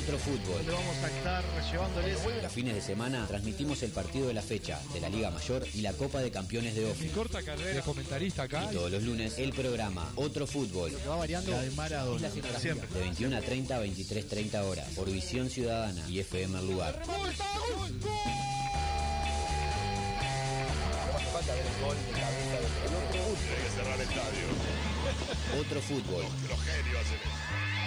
Otro Fútbol. Donde vamos a estar llevándoles. Los fines de semana transmitimos el partido de la fecha de la Liga Mayor y la Copa de Campeones de Mi OFI. corta carrera de comentarista acá. Y todos los lunes el programa Otro Fútbol. Que va variando la de Maradona. Siempre. De 21 a 30 a 23:30 horas. Por Visión Ciudadana y FM El Lugar. Falta ver el gol de cabeza del Tiene que cerrar el estadio. Otro Fútbol. Los genios hacen eso.